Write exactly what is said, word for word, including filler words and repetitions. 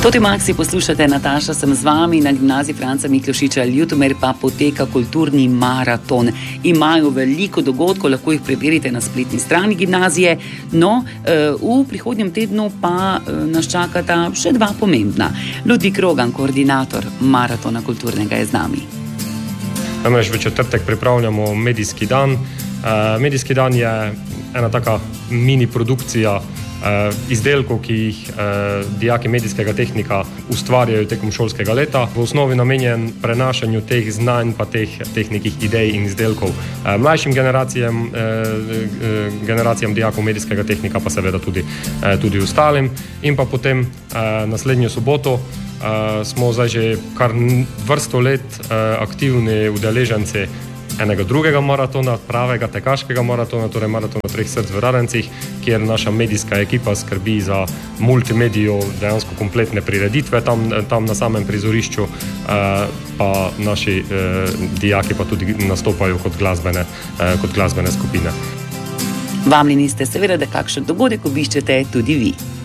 Toti Maxi poslušate, Nataša sem z vami, na gimnaziji Franca Miklošiča Ljutomer pa poteka kulturni maraton. Imajo veliko dogodkov, lahko jih preverite na spletni strani gimnazije. No, v prihodnjem tednu pa nas čakata še dva pomembna. Ludvik Rogan, koordinator maratona kulturnega, je z nami. Namreč v četrtek pripravljamo medijski dan. Medijski dan je ena taka mini produkcija izdelkov, ki jih dijaki medijskega tehnika ustvarjajo tekom šolskega leta. V osnovi namenjen prenašanju teh znanj pa teh tehnikih idej in izdelkov mlajšim generacijam, generacijam dijakov medijskega tehnika, pa seveda tudi, tudi ostalim. In pa potem naslednjo soboto smo zdaj že kar vrsto let aktivni udeleženci enega drugega maratona, pravega tekaškega maratona, torej maratona treh src v Radencih, kjer naša medijska ekipa skrbi za multimedijo, dejansko kompletne prireditve tam, tam na samem prizorišču, pa naši dijaki pa tudi nastopajo kot glasbene, kot glasbene skupine. Vam li niste seveda, da kakšen dogodek obiščete tudi vi.